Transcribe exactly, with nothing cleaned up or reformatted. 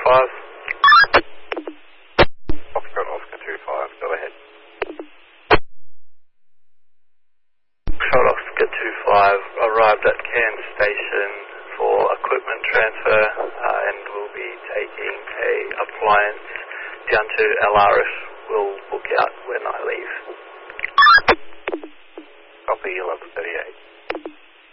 five. Foxtrot Oscar two five, go ahead. Foxtrot Oscar two five arrived at Cairns Station for equipment transfer uh, and will be taking a appliance down to Alaris. We'll book out when I leave. Copy eleven thirty-eight.